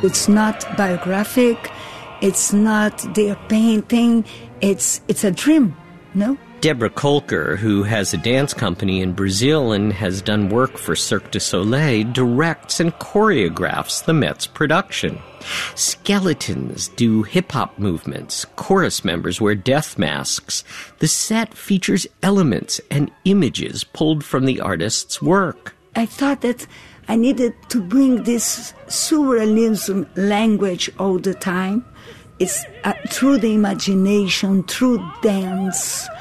It's not biographic. It's not their painting. It's a dream, no? Deborah Kolker, who has a dance company in Brazil and has done work for Cirque du Soleil, directs and choreographs the Met's production. Skeletons do hip-hop movements. Chorus members wear death masks. The set features elements and images pulled from the artist's work. I thought that I needed to bring this surrealism language all the time. It's through the imagination, through dance,